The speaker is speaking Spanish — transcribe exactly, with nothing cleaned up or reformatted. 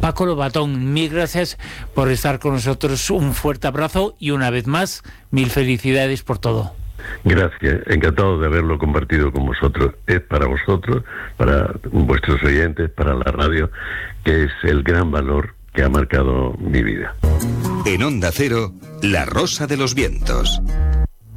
Paco Lobatón, mil gracias por estar con nosotros, un fuerte abrazo y una vez más, mil felicidades por todo. Gracias, encantado de haberlo compartido con vosotros. Es para vosotros, para vuestros oyentes, para la radio, que es el gran valor que ha marcado mi vida. En Onda Cero, La Rosa de los Vientos.